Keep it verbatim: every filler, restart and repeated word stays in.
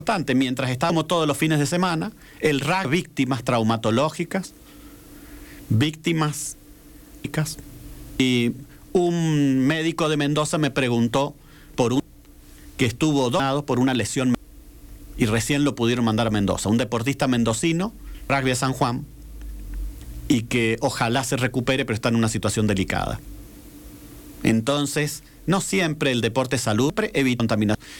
importante, mientras estábamos todos los fines de semana, el rugby, víctimas traumatológicas, víctimas, y un médico de Mendoza me preguntó por un que estuvo donado por una lesión y recién lo pudieron mandar a Mendoza, un deportista mendocino, rugby a San Juan, y que ojalá se recupere, pero está en una situación delicada. Entonces, no siempre el deporte es salud, evita contaminación.